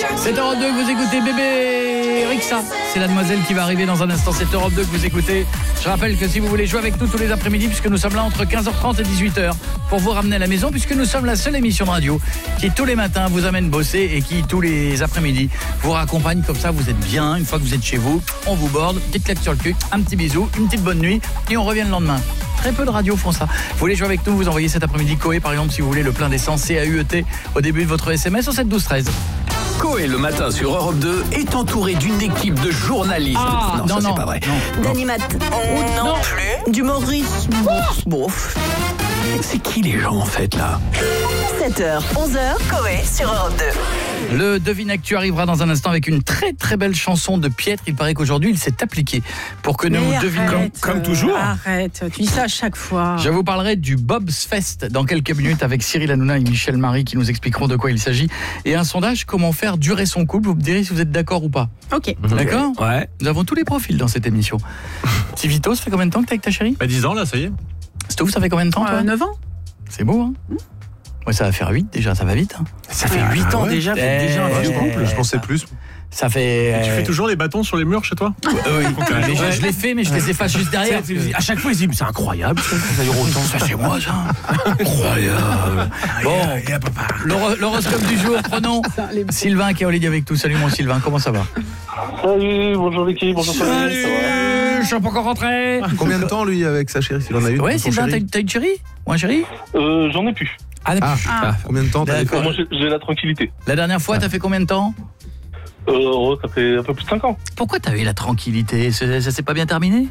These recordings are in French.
C'est Europe 2 que vous écoutez, bébé Rixa. C'est la demoiselle qui va arriver dans un instant. C'est Europe 2 que vous écoutez. Je rappelle que si vous voulez jouer avec nous tous les après-midi, puisque nous sommes là entre 15h30 et 18h pour vous ramener à la maison, puisque nous sommes la seule émission de radio qui tous les matins vous amène bosser et qui tous les après-midi vous raccompagne comme ça. Vous êtes bien, une fois que vous êtes chez vous, on vous borde, petite claque sur le cul, un petit bisou, une petite bonne nuit et on revient le lendemain. Très peu de radios font ça. Vous voulez jouer avec nous, vous envoyez cet après-midi Coé par exemple si vous voulez le plein d'essence CAUET au début de votre SMS au 7 12 13. Coé le matin sur Europe 2 est entouré d'une équipe de journalistes. Non, c'est pas vrai. D'animateurs. Non plus. D'humoristes. Bof. C'est qui les gens en fait là? 7h, 11h, Coé sur Europe 2. Le Devine Actu arrivera dans un instant avec une très très belle chanson de Pietre. Il paraît qu'aujourd'hui il s'est appliqué pour que nous devinions comme toujours. Arrête, tu dis ça à chaque fois. Je vous parlerai du Bob's Fest dans quelques minutes avec Cyril Hanouna et Michel Marie qui nous expliqueront de quoi il s'agit. Et un sondage, comment faire durer son couple. Vous me direz si vous êtes d'accord ou pas. Ok. D'accord ? Ouais. Nous avons tous les profils dans cette émission. Petit Vito, ça fait combien de temps que t'es avec ta chérie ? 10 ans là, ça y est. Stouff, ça fait combien de temps toi ? 9 ans. C'est beau, hein ? Ouais, ça va faire 8 déjà, ça va vite. Hein. Ça fait 8 ans déjà, déjà un vieux couple. Je pensais plus. Ça fait... Tu fais toujours les bâtons sur les murs chez toi? Oui, mais je l'ai fait, mais je les efface juste derrière. À chaque fois, ils disent, c'est incroyable, ça dure autant. Ça, c'est moi, ça. Incroyable. Bon, l'horoscope du jour, prenons Sylvain qui est au lit avec nous. Salut mon Sylvain, comment ça va? Salut, bonjour l'équipe, bonjour Salut, je suis pas encore rentré. Combien de temps lui avec sa chérie s'il en a eu? Ouais, Sylvain, t'as une chérie? Ou un chéri? J'en ai plus. Combien de temps t'as D'accord. Moi j'ai la tranquillité. La dernière fois, t'as fait combien de temps? Ça fait un peu plus de 5 ans. Pourquoi t'as eu la tranquillité? Ça s'est pas bien terminé?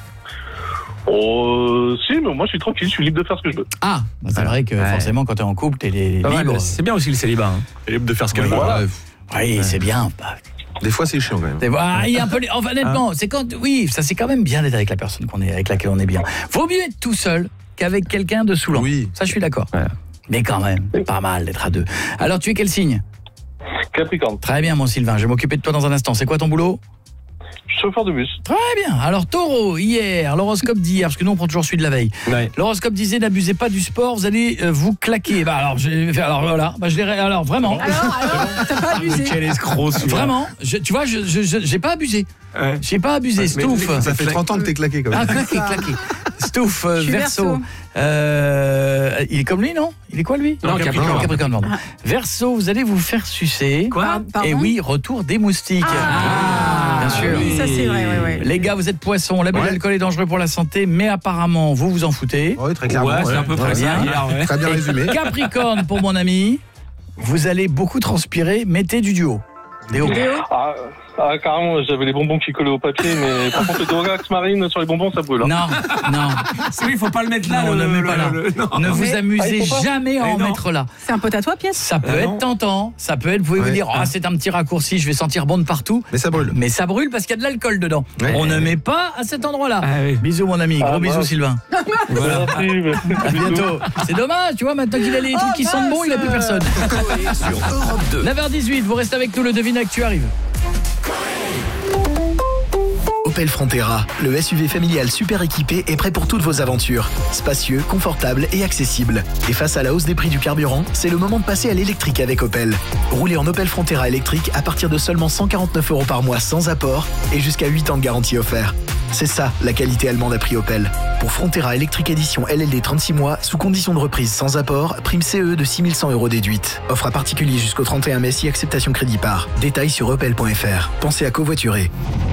Si, mais moi je suis tranquille, je suis libre de faire ce que je veux. Ah, c'est vrai que forcément quand t'es en couple, t'es libre. C'est bien aussi le célibat. T'es libre de faire ce qu'elle veut. Oui, c'est bien. Des fois c'est chiant quand même. Il y a un peu enfin, honnêtement, c'est quand ça c'est quand même bien d'être avec la personne avec laquelle on est bien. Vaut mieux être tout seul qu'avec quelqu'un de saoulant. Oui. Ça je suis d'accord. Ouais. Mais quand même, pas mal d'être à deux. Alors tu es quel signe? Capricorne. Très bien mon Sylvain, je vais m'occuper de toi dans un instant. C'est quoi ton boulot? Chauffeur de bus. Très bien. Alors Taureau, hier, l'horoscope d'hier, parce que nous on prend toujours celui de la veille. Ouais. L'horoscope disait n'abusez pas du sport, vous allez vous claquer. Alors voilà, alors vraiment. Alors, t'as pas abusé. Quel escroc. Vraiment, tu vois, j'ai pas abusé. Ouais. J'ai pas abusé, Stouff. Ça fait 30 ans que t'es claqué quand même. Claqué. Stouff, Verseau. Il est comme lui, non? Il est quoi lui? Non, Capricorne, pardon. Verseau, vous allez vous faire sucer. Quoi? Et oui, retour des moustiques. Bien sûr. Oui, ça c'est vrai, ouais. Les gars, vous êtes poissons. L'abus d'alcool est dangereux pour la santé, mais apparemment, vous vous en foutez. Oui, très clairement. Ouais, c'est un peu très bien. Très bien résumé. Capricorne, pour mon ami, vous allez beaucoup transpirer. Mettez du duo. Déo. Carrément, j'avais les bonbons qui collaient au papier, mais par contre, le Durax Marine sur les bonbons, ça brûle. Non. C'est lui, il faut pas le mettre là. Non, ne mets pas là. Ne vous amusez jamais à en mettre là. C'est un pote à toi, Pièce? Ça peut être tentant, ça peut être, vous pouvez vous dire, c'est un petit raccourci, je vais sentir bon de partout. Mais ça brûle. Mais ça brûle parce qu'il y a de l'alcool dedans. Ouais. On ne met pas à cet endroit-là. Bisous mon ami, gros bisous Sylvain. Voilà. À bientôt. C'est dommage, tu vois, maintenant qu'il a les trucs qui sentent bon, il n'a plus personne. Sur Europe 2. 9h18, vous restez avec nous, le Devine Actu arrive. Opel Frontera, le SUV familial super équipé est prêt pour toutes vos aventures. Spacieux, confortable et accessible. Et face à la hausse des prix du carburant, c'est le moment de passer à l'électrique avec Opel. Roulez en Opel Frontera électrique à partir de seulement 149 € par mois sans apport et jusqu'à 8 ans de garantie offert. C'est ça, la qualité allemande à prix Opel. Pour Frontera électrique édition LLD 36 mois, sous condition de reprise sans apport, prime CE de 6 100 € déduite. Offre à particulier jusqu'au 31 mai si acceptation crédit par. Détails sur opel.fr. Pensez à covoiturer.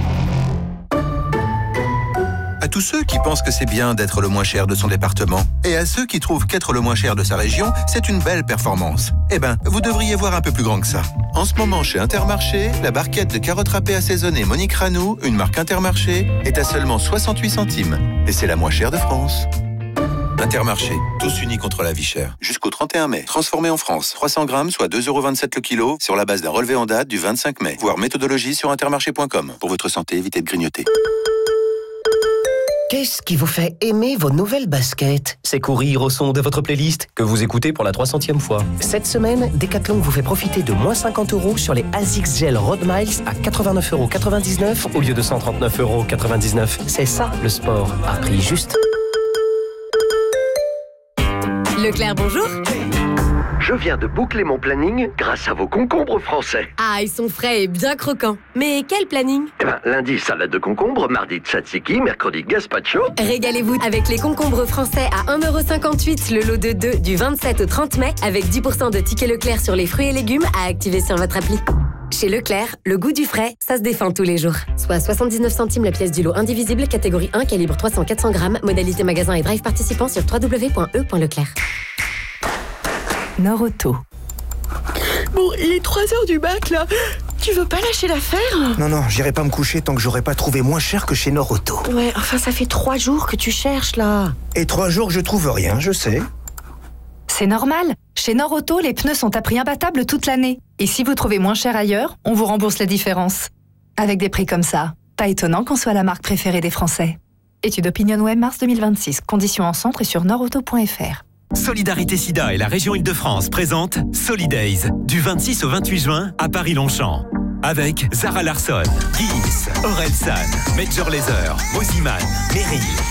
À tous ceux qui pensent que c'est bien d'être le moins cher de son département, et à ceux qui trouvent qu'être le moins cher de sa région, c'est une belle performance. Eh ben, vous devriez voir un peu plus grand que ça. En ce moment, chez Intermarché, la barquette de carottes râpées assaisonnées Monique Ranou, une marque Intermarché, est à seulement 68 centimes. Et c'est la moins chère de France. Intermarché, tous unis contre la vie chère. Jusqu'au 31 mai. Transformé en France. 300 grammes, soit 2,27 € le kilo, sur la base d'un relevé en date du 25 mai. Voir méthodologie sur intermarché.com. Pour votre santé, évitez de grignoter. Qu'est-ce qui vous fait aimer vos nouvelles baskets? C'est courir au son de votre playlist que vous écoutez pour la 300e fois. Cette semaine, Decathlon vous fait profiter de moins 50 € sur les ASICS Gel Road Miles à 89,99 € au lieu de 139,99 €. C'est ça le sport, à prix juste. Leclerc, bonjour. Je viens de boucler mon planning grâce à vos concombres français. Ah, ils sont frais et bien croquants. Mais quel planning? Lundi, salade de concombre, mardi, tzatziki, mercredi, gazpacho. Régalez-vous avec les concombres français à 1,58 € le lot de 2 du 27 au 30 mai avec 10% de tickets Leclerc sur les fruits et légumes à activer sur votre appli. Chez Leclerc, le goût du frais, ça se défend tous les jours. Soit 79 centimes la pièce du lot indivisible, catégorie 1, calibre 300-400 grammes, modalité magasin et drive participant sur www.e.leclerc. Norauto. Bon, il est 3h du mat, là. Tu veux pas lâcher l'affaire? Non, j'irai pas me coucher tant que j'aurai pas trouvé moins cher que chez Norauto. Ouais, enfin, ça fait 3 jours que tu cherches, là. Et 3 jours que je trouve rien, je sais. C'est normal. Chez Norauto, les pneus sont à prix imbattable toute l'année. Et si vous trouvez moins cher ailleurs, on vous rembourse la différence. Avec des prix comme ça, pas étonnant qu'on soit la marque préférée des Français. Étude OpinionWay mars 2026. Conditions en centre et sur norauto.fr. Solidarité Sida et la région Île-de-France présentent Solidays du 26 au 28 juin à Paris-Longchamp. Avec Zara Larsson, Gims, Orelsan, Major Lazer, Moziman, Meryl,